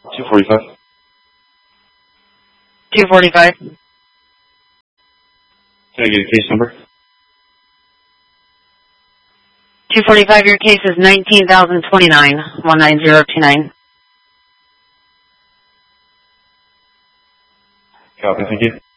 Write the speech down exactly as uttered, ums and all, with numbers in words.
two forty-five. two forty-five. Can I get a case number? two forty-five, your case is nineteen thousand twenty-nine, one nine zero two nine. Copy, thank you.